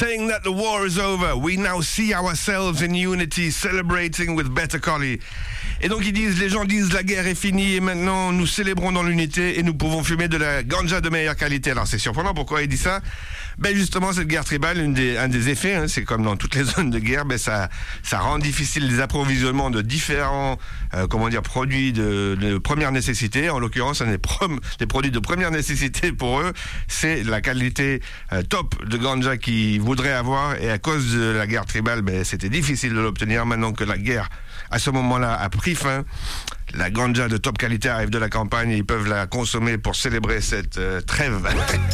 saying that the war is over, we now see ourselves in unity, celebrating with better quality. Et donc les gens disent la guerre est finie et maintenant nous célébrons dans l'unité et nous pouvons fumer de la ganja de meilleure qualité. Alors c'est surprenant, pourquoi il dit ça? Ben justement, cette guerre tribale, un des effets, hein, c'est comme dans toutes les zones de guerre, ben ça rend difficile les approvisionnements de différents produits de première nécessité. En l'occurrence, les produits de première nécessité pour eux, c'est la qualité top de ganja qu'ils voudraient avoir, et à cause de la guerre tribale, ben c'était difficile de l'obtenir. Maintenant que la guerre à ce moment-là a pris fin, la ganja de top qualité arrive de la campagne et ils peuvent la consommer pour célébrer cette trêve.